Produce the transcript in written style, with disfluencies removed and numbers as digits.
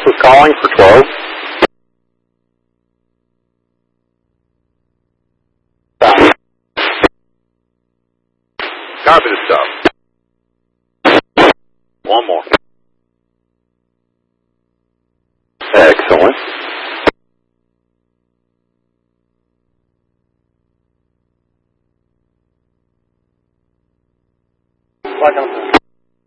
was calling for 12. Copy the stop. One more. Excellent. Welcome.